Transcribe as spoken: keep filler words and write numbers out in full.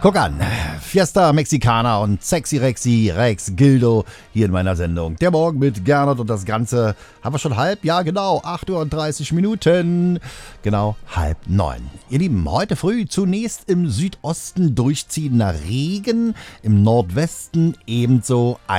Guck an, Fiesta Mexicana und Sexy Rexy Rex Gildo hier in meiner Sendung. Der Morgen mit Gernot und das Ganze haben wir schon halb, ja genau, acht Uhr und dreißig Minuten, genau halb neun. Ihr Lieben, heute früh zunächst im Südosten durchziehender Regen, im Nordwesten ebenso ein